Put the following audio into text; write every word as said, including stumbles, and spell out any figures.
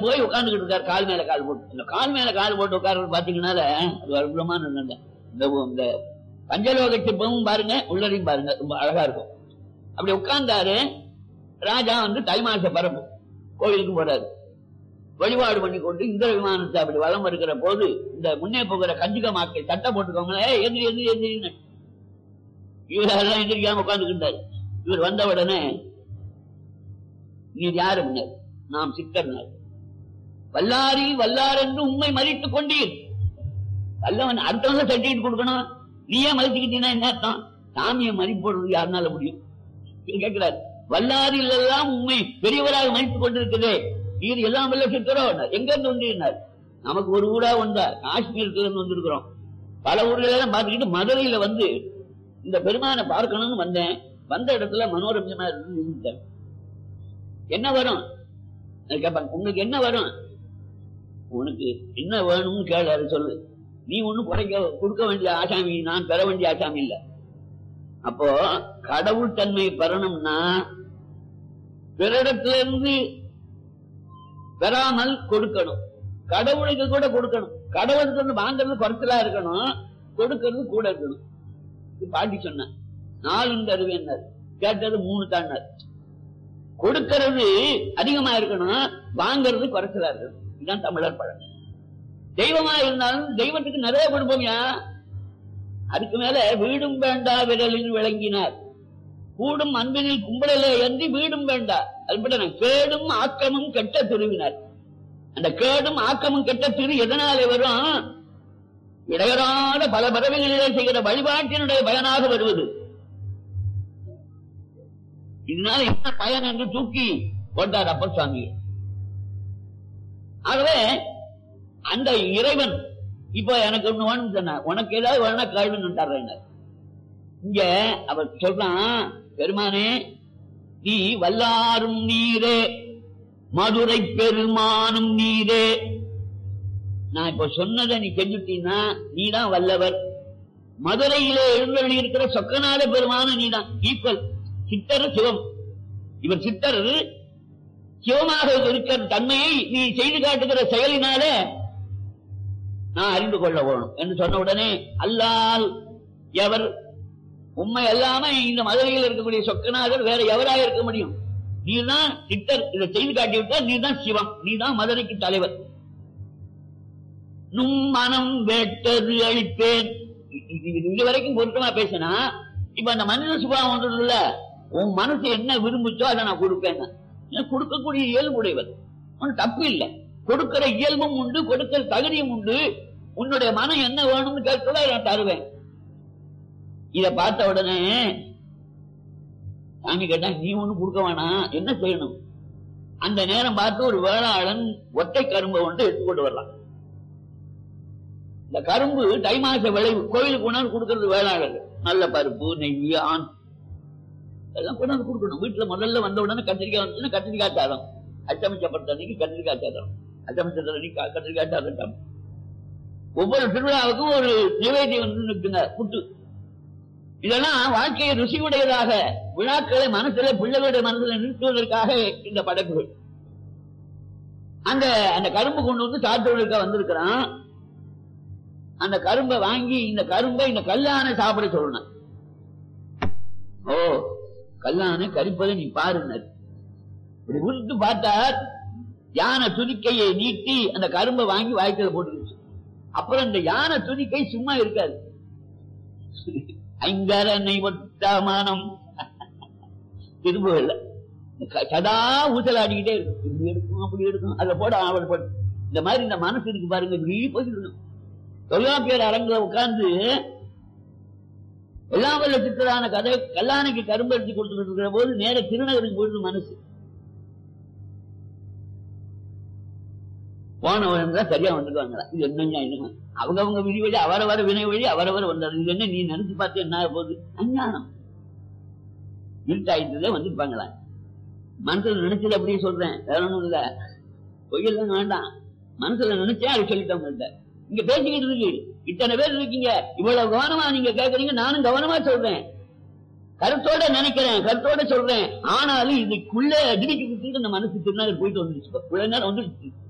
போய் உட்கார்ந்துகிட்டு இருக்காரு, கால் மேல கால் போட்டு. இந்த கால் மேல கால் போட்டு உட்கார்றது பாத்தீங்கன்னால அது அற்புதமான இந்த இந்த பஞ்சலோக சிற்பமும் பாருங்க, உள்ளதையும் பாருங்க, ரொம்ப அழகா இருக்கும். அப்படி உட்கார்ந்தாரு. ராஜா வந்து தை மாச பரப்பு கோயிலுக்கு போறாரு, வழிபாடு பண்ணி கொண்டு இந்திர விமானத்தை அப்படி வலம் இருக்கிற போது இந்த முன்னே போகிற கஞ்சிக மாக்கள் சட்டை போட்டுக்கோங்களே, எந்திரி எந்திரி எந்திரின்னு இவர் அதெல்லாம் எந்திரிக்காம உட்கார்ந்துக்கிட்டாரு. இவர் வந்த உடனே, நீ யாரு? நாம் சித்தர்னார். வல்லாரி வல்லார் என்று உண்மை மதித்துக் கொண்டீர். வல்லவன் அடுத்தவங்க சர்டிபிகேட் கொடுக்கணும், நீயே மதிச்சுக்கிட்டீங்கன்னா என்ன அர்த்தம்? சாமியை மதிப்போடுறது யாருனால முடியும்? கேட்கிறார். வல்லாரில் எல்லாம் உண்மை பெரியவராக மதித்துக் கொண்டிருக்கிறதே, இது எல்லாம் வல்ல சித்தரோ? எங்க இருந்து வந்தீர்கள்? நமக்கு ஒரு ஊரா வந்தா காஷ்மீருக்கு இருந்து வந்திருக்கிறோம். பல ஊர்ல எல்லாம் பார்த்துக்கிட்டு மதுரையில வந்து இந்த பெருமானை பார்க்கணும்னு வந்தேன். வந்த இடத்துல மனோரஞ்சமா இருந்து என்ன வரும் கேட்பாங்க, உங்களுக்கு என்ன வரும்? உனக்கு என்ன வேணும்னு கேளு, சொல்லு. நீ ஒண்ணு குறைக்க கொடுக்க வேண்டிய ஆசாமி, நான் பெற வேண்டிய ஆசாமி இல்ல. அப்போ கடவுள் தன்மை பெறணும்னா பிறடத்துல இருந்து பெறாமல் கொடுக்கணும். கடவுளுக்கு கூட கொடுக்கணும். கடவுளுக்கு வாங்கிறது குறைச்சலா இருக்கணும், கொடுக்கறது கூட இருக்கணும். பாட்டி சொன்ன நாலு தருவேன்னார், கேட்டது மூணு தாண்டார். கொடுக்கிறது அதிகமா இருக்கணும், வாங்கிறது குறைச்சலா இருக்கணும். இதுதான் தமிழர் பழம். தெய்வமா இருந்தாலும் தெய்வத்துக்கு நிறைய கொடுப்போம்யா. அதுக்கு மேல வீடும் வேண்டா விரலில் விளங்கினார், கூடும் அன்பினில் கும்பலிலே என்று வீடும் வேண்டா. அது கேடும் ஆக்கமும் கெட்ட திருவினார். அந்த கேடும் ஆக்கமும் கெட்ட திரு எதனாலே வரும்? இடையறாத பல பறவைகளிலே செய்கிற வழிபாட்டினுடைய பயனாக வருவது. இதனால என்ன பயன் என்று தூக்கி போட்டார் அப்பர் சுவாமி. ஆகவே அந்த இறைவன் இப்ப எனக்கு ஒண்ணு வேணும் சொன்ன, உனக்கு ஏதாவது வேணா கேள்வின்னு தர்றேன். இங்க அவர் சொல்றான், பெருமானே நீ வல்லாரும் நீரே, மதுரை பெருமானும் நீரே. நான் இப்ப சொன்னதை நீ செஞ்சுட்டீன்னா நீதான் வல்லவர். மதுரையிலே எழுந்தவழி இருக்கிற சொக்கநாத பெருமானும் நீதான். ஈக்குவல். சித்தர் சிவம். இவர் சித்தர் சிவமாக இருக்கிற தன்மையை நீ செய்து காட்டுகிற செயலினால நான் அறிந்து கொள்ள வேணும் என்று சொன்ன உடனே, அல்லால் எவர் உண்மை எல்லாம இந்த மதுரையில் இருக்கக்கூடிய சொக்கநாதர் வேற எவராக இருக்க முடியும்? நீதான் சித்தர், இதை செய்து காட்டிவிட்டால் நீதான் சிவம், நீதான் மதுரைக்கு தலைவர். நும் மனம் வேட்டது அளிப்பேன். இது வரைக்கும் பொருத்தமா பேசினா, இப்ப அந்த மனித சுபாவம் ஒன்றுல உன் மனசு என்ன விரும்புச்சோ அதை நான் கொடுப்பேன். கொடுக்கக்கூடிய இயல்புடையவர், ஒன்னும் தப்பு இல்லை. கொடுக்கிற இயல்பும் உண்டு, கொடுக்கிற தகுதியும் உண்டு. உன்னுடைய மனம் என்ன வேணும்னு கேட்கல நான் தருவேன். இத பார்த்த உடனே சாமி கேட்டா, நீ ஒண்ணு கொடுக்க வேணாம், என்ன செய்யணும்? அந்த நேரம் பார்த்து ஒரு வேளாளன் ஒற்றை கரும்பை ஒன்று எடுத்துக்கொண்டு வரலாம். இந்த கரும்பு தை மாச விளைவு, கோயிலுக்கு கொண்டாந்து கொடுக்கறது வேளாளர். நல்ல பருப்பு, நெய், ஆண் எல்லாம் கொண்டாந்து கொடுக்கணும். வீட்டுல முதல்ல வந்த உடனே கத்திரிக்காய் வந்துச்சுன்னா கத்திரிக்காய் சாதம், அச்சமிச்சப்பட்ட அன்னைக்கு கத்திரிக்காய் சாதம், அச்சமிச்ச அன்னைக்கு கத்திரிக்காய் சாதம். ஒவ்வொரு திருவிழாவுக்கும் ஒரு நிவேதியம் வந்து நிற்குங்க, புட்டு. இதெல்லாம் வாழ்க்கையை ருசியுடையதாக, விழாக்களை மனசுல பிள்ளைகளுடைய மனசுல நிறுத்துவதற்காக இந்த படைப்புகள். அந்த அந்த கரும்பு கொண்டு வந்து சாப்பிடுவதற்காக வந்திருக்கிறான். அந்த கரும்பை வாங்கி இந்த கரும்பை இந்த கல்லானை சாப்பிட சொல்லணும். ஓ, கல்லானை கரிப்பதை நீ பாருங்க. இப்படி உருட்டு பார்த்தார், யானை துதிக்கையை நீட்டி அந்த கரும்பை வாங்கி வாய்க்கல போட்டுருச்சு. அப்புறம் இந்த யானை துதிக்கை சும்மா இருக்காது. ஐங்கரனை ஒட்டாமானம் திரும்பல சதா ஊசலாடிக்கிட்டே இருக்கும். இப்படி எடுக்கும், அப்படி எடுக்கும், அதுல போட அவள் போட்டு. இந்த மாதிரி இந்த மனசு இருக்கு பாருங்க, இப்படி போயிட்டு தொல்காப்பியர் அரங்குல உட்கார்ந்து எல்லாம் வல்ல சித்தரான கதை கல்லானைக்கு கரும்பு எடுத்து கொடுத்துட்டு இருக்கிற போது நேர திருநகருக்கு போயிட்டு மனசு போனவன் தான் சரியா வந்துருவாங்களா? இது என்னங்க என்னங்க அவங்க அவங்க விதி வழி அவரவர வினை வழி அவரவர் வந்தாரு. இது என்ன நீ நினைச்சு பார்த்து என்ன போகுது? அஞ்ஞானம் இருட்டாயிட்டதே வந்துருப்பாங்களா? மனசுல நினைச்சது அப்படியே சொல்றேன், வேற ஒண்ணும் இல்ல, பொய்யெல்லாம் வேண்டாம். மனசுல நினைச்சேன் அது சொல்லிட்டவங்கள்ட்ட. இங்க பேசிக்கிட்டு இருக்கு, இத்தனை பேர் இருக்கீங்க, இவ்வளவு கவனமா நீங்க கேட்கறீங்க, நானும் கவனமா சொல்றேன், கருத்தோட நினைக்கிறேன், கருத்தோட சொல்றேன். ஆனாலும் இதுக்குள்ள திடீர்னு இந்த மனசு திருநாள் போயிட்டு வந்துருச்சு, இவ்வளவு நேரம் வந்துருச்சு.